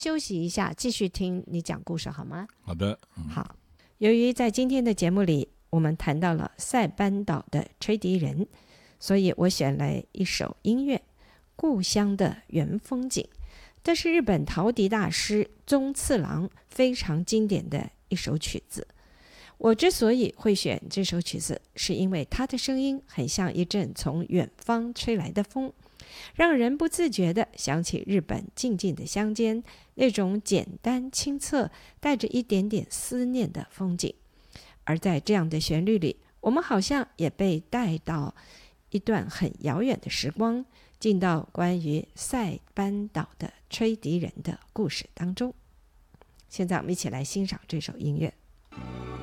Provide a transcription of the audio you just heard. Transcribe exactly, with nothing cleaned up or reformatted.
休息一下，继续听你讲故事好吗？ 好的、嗯、 好。由于在今天的节目里我们谈到了塞班岛的吹笛人，所以我选了一首音乐《故乡的原风景》，这是日本陶笛大师宗次郎非常经典的一首曲子。我之所以会选这首曲子，是因为它的声音很像一阵从远方吹来的风，让人不自觉地想起日本静静的乡间那种简单清澈带着一点点思念的风景。而在这样的旋律里，我们好像也被带到一段很遥远的时光，进到关于塞班岛的吹笛人的故事当中。现在我们一起来欣赏这首音乐。